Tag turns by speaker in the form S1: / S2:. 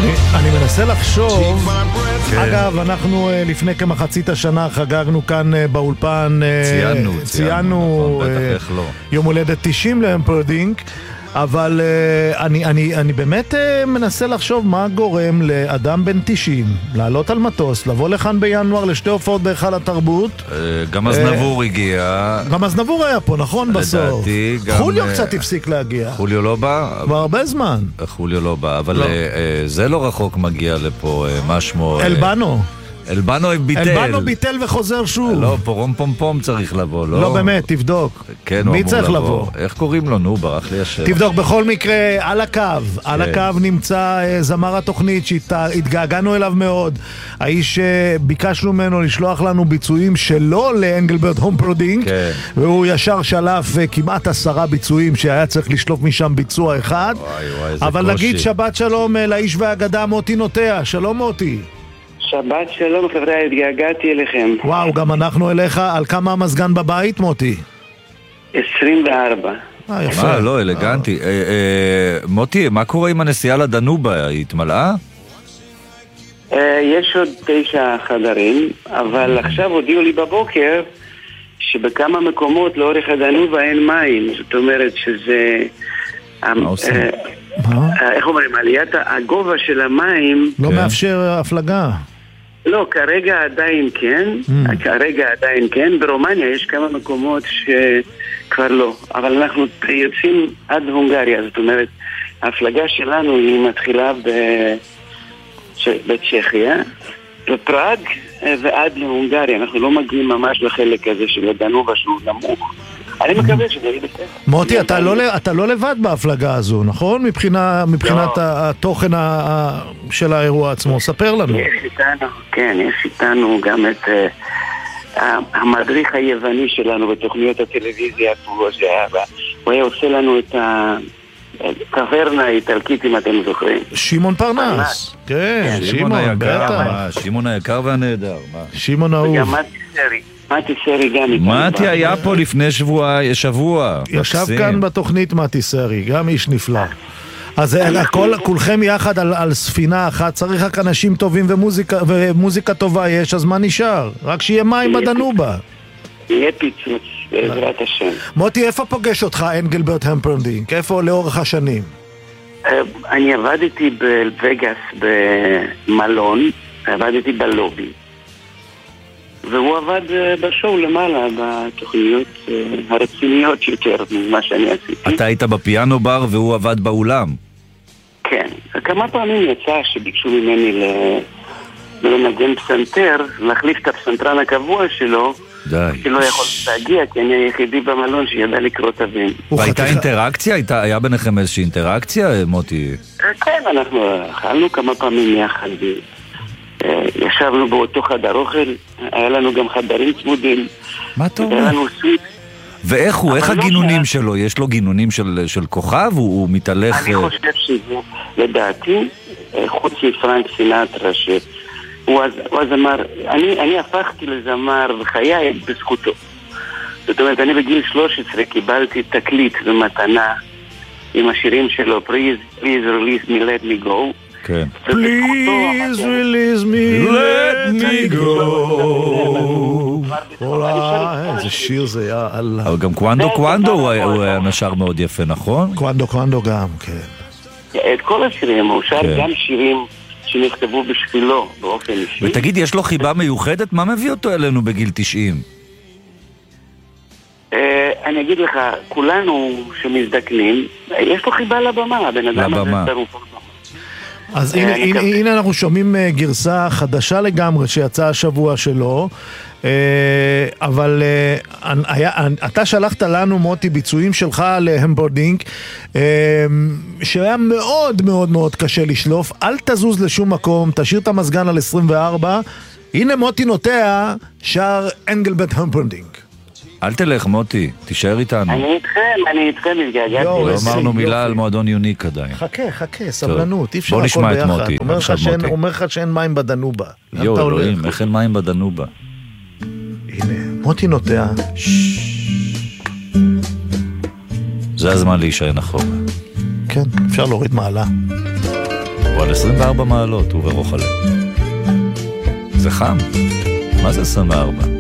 S1: אני מנסה לחשוב. אגב, אנחנו לפני כמחצית השנה חגגנו כאן באולפן, ציינו יום הולדת 90 להמפרדינק, אבל אני באמת מנסה לחשוב מה גורם לאדם בן 90 לעלות על מטוס, לבוא לכאן בינואר לשתי הופעות בהיכל התרבות.
S2: גם אזנבור הגיע.
S1: גם אזנבור היה פה, נכון, בסוף. חוליו קצת הפסיק להגיע.
S2: חוליו לא בא?
S1: כבר הרבה זמן.
S2: חוליו לא בא, אבל זה לא רחוק מגיע לפה, מה שמו?
S1: אלבנו.
S2: אלבנו ביטל.
S1: אלבנו ביטל וחוזר שוב.
S2: לא, פורום פום פום צריך לבוא, לא?
S1: לא באמת, תבדוק.
S2: כן,
S1: מי צריך לבוא?
S2: איך קוראים לו? נו, ברח לי השם.
S1: תבדוק, בכל מקרה, על הקו. על הקו נמצא זמר התוכנית שהתגעגענו אליו מאוד. האיש ביקשנו ממנו לשלוח לנו ביצועים שלו לאנגלברט המפרדינק, והוא ישר שלף כמעט 10 ביצועים שהיה צריך לשלוף משם ביצוע אחד. אבל נגיד שבת שלום לאיש והאגדה מוטי נוטע. שלום מוטי.
S3: שבת שלום חבר'ה, התגעגעתי אליכם.
S1: וואו, גם אנחנו אליך. על כמה המזגן בבית, מוטי?
S3: 24.
S2: יפה. לא, אלגנטי. מוטי, מה קורה עם הנסיעה לדנובה? היא התמלאה?
S3: יש עוד 9 חדרים, אבל עכשיו הודיעו לי בבוקר שבכמה מקומות לאורך הדנובה אין מים. זאת אומרת שזה...
S2: מה עושים?
S3: איך אומרים? עליית הגובה של המים
S1: לא מאפשר הפלגה.
S3: לא, כרגע עדיין כן. ברומניה יש כמה מקומות שכבר לא, אבל אנחנו יוצאים עד הונגריה. זאת אומרת, ההפלגה שלנו היא מתחילה בצ'כיה, בפראג ועד להונגריה. אנחנו לא מגיעים ממש לחלק הזה של הדנובה שהוא נמוך. אני מקווה שזה יהיה בסדר.
S1: מוטי, אתה לא לבד בהפלגה הזו, נכון? מבחינת התוכן של האירוע עצמו. ספר לנו.
S3: יש איתנו גם את המדריך היווני שלנו בתוכניות הטלוויזיה. הוא היה עושה לנו את הקברנה האיטלקית, אם אתם זוכרים.
S1: שמעון פרנס. כן, שמעון, בטח.
S2: שמעון היקר והנהדר.
S1: שמעון אהוב.
S3: וגם מתי סרי גם איתנו.
S2: מתי היה פה לפני שבוע.
S1: ישב כאן בתוכנית מתי סרי, גם איש נפלא. אז כולכם יחד על ספינה אחת, צריך רק אנשים טובים ומוזיקה טובה יש, אז מה נשאר? רק שיהיה מים בדנובה.
S3: יהיה פיצוץ, בעזרת השם.
S1: מוטי, איפה פוגש אותך אנגלברט המפרדינק? איפה לאורך השנים?
S3: אני עבדתי בווגאס במלון, עבדתי בלובי. והוא עבד בשואו למעלה, בתוכניות הרציניות יותר ממה שאני עשיתי.
S2: אתה היית בפיאנו בר והוא עבד באולם?
S3: כן. כמה פעמים יצא שביקשו ממני לנגן פסנתר, להחליף את הפסנתרן הקבוע שלו, שלא יכול להגיע, כי אני היחידי במלון שידע לקרוא תווים.
S2: והייתה אינטראקציה? היה ביניכם איזושהי אינטראקציה, מוטי?
S3: כן, אנחנו אכלנו כמה פעמים יחד. ישבנו באותו חדר אוכל, היה לנו גם חדרים צמודים.
S2: מה טוב?
S3: היה לנו סוויט.
S2: ואיך הוא? איך הגינונים שלו? יש לו גינונים של כוכב? הוא מתהלך...
S3: אני חושב שזה, לדעתי, חוץ מפרנק סינטרה, שהוא אז אמר, אני הפכתי לזמר וחיי בזכותו. זאת אומרת, אני בגיל 13 קיבלתי תקליט ומתנה עם השירים שלו, Please release me, let me go.
S2: כן.
S1: Please release me, let me go. איזה שיר זה היה.
S2: אבל גם קוונדו הוא היה נשר מאוד יפה, נכון?
S1: קוונדו גם, כן.
S3: את כל השירים, הוא שר גם שירים שנכתבו בשבילו באופן אישי.
S2: ותגיד, יש לו חיבה מיוחדת? מה מביא אותו אלינו בגיל 90?
S3: אני אגיד לך, כולנו שמזדקנים, יש לו חיבה לבמה, הבן אדם הזה צרוף.
S1: אז הנה אנחנו שומעים גרסה חדשה לגמרי שיצאה השבוע שלו, אבל אתה שלחת לנו, מוטי, ביצועים שלך להמפרדינק, שהיה מאוד מאוד מאוד קשה לשלוף. אל תזוז לשום מקום, תשאיר את המזגן על 24. הנה מוטי נוטע שר אנגלברט המפרדינק.
S2: אל תלך, מוטי, תישאר איתנו.
S3: אני איתכם, התגעגעתי.
S2: לא אמרנו מילה על מועדון יוניק עדיין.
S1: חכה, סבלנות, אי אפשר
S2: הכל ביחד. בוא נשמע את מוטי.
S1: אומר לך שאין מים בדנובה.
S2: אלוהים, איך אין מים בדנובה?
S1: הנה, מוטי נוטע.
S2: זה הזמן להישען אחורה.
S1: כן, אפשר להוריד מעלה.
S2: אבל 24 מעלות וברוחלה. זה חם. מה זה 24?